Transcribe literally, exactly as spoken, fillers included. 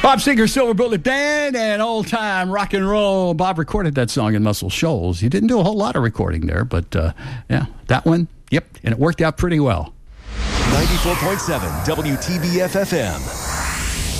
Bob Seger, Silver Bullet Band, and old-time rock and roll. Bob recorded that song in Muscle Shoals. He didn't do a whole lot of recording there, but, uh, yeah, that one, yep, and it worked out pretty well. ninety-four point seven W T B F F M.